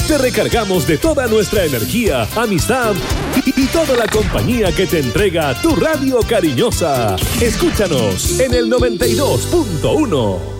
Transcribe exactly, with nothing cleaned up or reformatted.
Te recargamos de toda nuestra energía, amistad y, y toda la compañía que te entrega tu radio cariñosa. Escúchanos en el noventa y dos punto uno.